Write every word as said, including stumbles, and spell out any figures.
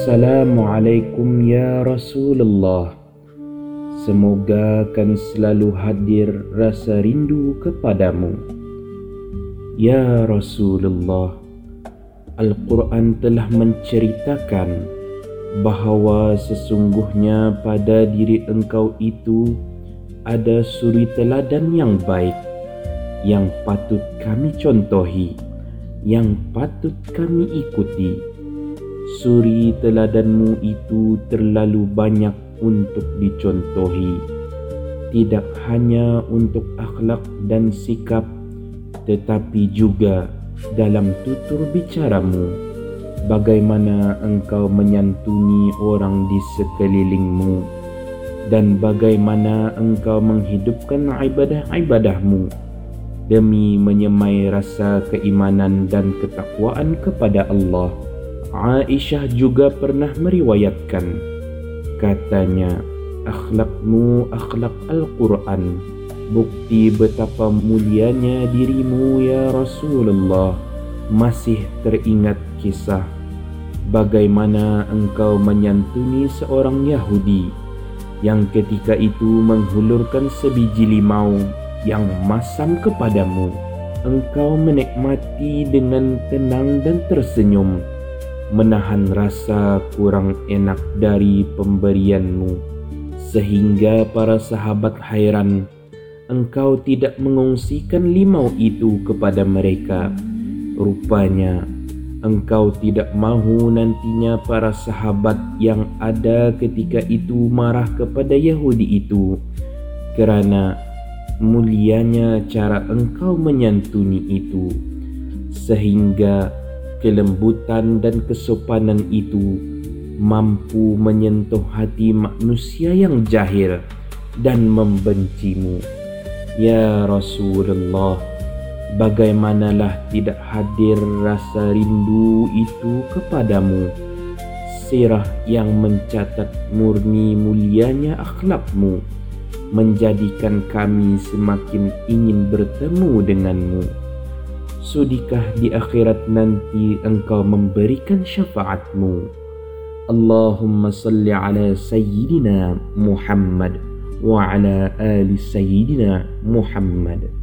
Assalamualaikum ya Rasulullah. Semoga akan selalu hadir rasa rindu kepadamu. Ya Rasulullah, Al-Quran telah menceritakan bahawa sesungguhnya pada diri engkau itu ada suri teladan yang baik, yang patut kami contohi, yang patut kami ikuti. Suri teladanmu itu terlalu banyak untuk dicontohi, tidak hanya untuk akhlak dan sikap, tetapi juga dalam tutur bicaramu, bagaimana engkau menyantuni orang di sekelilingmu, dan bagaimana engkau menghidupkan ibadah-ibadahmu demi menyemai rasa keimanan dan ketakwaan kepada Allah. Aisyah juga pernah meriwayatkan, katanya, akhlakmu akhlak Al-Quran, bukti betapa mulianya dirimu ya Rasulullah. Masih teringat kisah bagaimana engkau menyantuni seorang Yahudi yang ketika itu menghulurkan sebiji limau yang masam kepadamu. Engkau menikmati dengan tenang dan tersenyum, menahan rasa kurang enak dari pemberianmu, sehingga para sahabat hairan engkau tidak mengongsikan limau itu kepada mereka. Rupanya engkau tidak mahu nantinya para sahabat yang ada ketika itu marah kepada Yahudi itu kerana mulianya cara engkau menyantuni itu, sehingga kelembutan dan kesopanan itu mampu menyentuh hati manusia yang jahil dan membencimu. Ya Rasulullah, bagaimanalah tidak hadir rasa rindu itu kepadamu, sirah yang mencatat murni mulianya akhlakmu, menjadikan kami semakin ingin bertemu denganmu. Sudikah di akhirat nanti engkau memberikan syafaatmu? Allahumma salli ala Sayyidina Muhammad wa ala ali Sayyidina Muhammad.